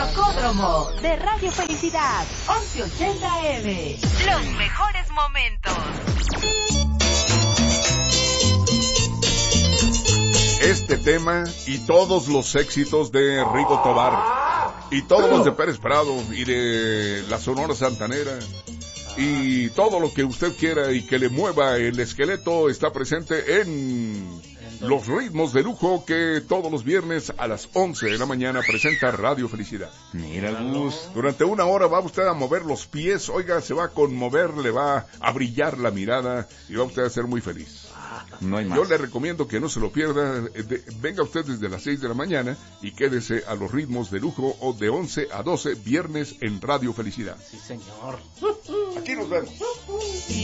Rocódromo de Radio Felicidad, 1180 AM. Los mejores momentos. Este tema y todos los éxitos de Rigo Tobar y todos los de Pérez Prado y de la Sonora Santanera y todo lo que usted quiera y que le mueva el esqueleto está presente en Los Ritmos de Lujo, que todos los viernes a las 11 de la mañana presenta Radio Felicidad. Mira, Gus. Durante una hora va usted a mover los pies, oiga, se va a conmover, le va a brillar la mirada y va usted a ser muy feliz. No hay más. Yo le recomiendo que no se lo pierda. Venga usted desde las 6 de la mañana y quédese a Los Ritmos de Lujo, o de 11 a 12 viernes en Radio Felicidad. Sí, señor. Aquí nos vemos.